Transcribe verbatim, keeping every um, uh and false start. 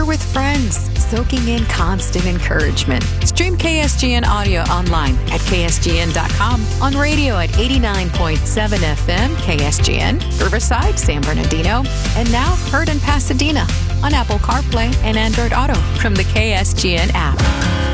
with friends, soaking in constant encouragement. Stream K S G N audio online at K S G N dot com, on radio at eighty-nine point seven F M K S G N, Riverside, San Bernardino, and now heard in Pasadena on Apple CarPlay and Android Auto from the K S G N app.